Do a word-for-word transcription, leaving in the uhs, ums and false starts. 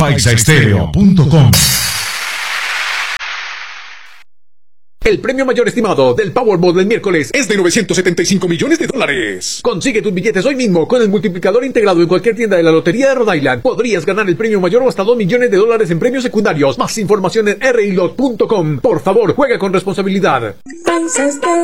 paisaestereo punto com. El premio mayor estimado del Powerball del miércoles es de novecientos setenta y cinco millones de dólares. Consigue tus billetes hoy mismo con el multiplicador integrado en cualquier tienda de la Lotería de Rhode Island. Podrías ganar el premio mayor o hasta dos millones de dólares en premios secundarios. Más información en r i lot punto com. Por favor, juega con responsabilidad.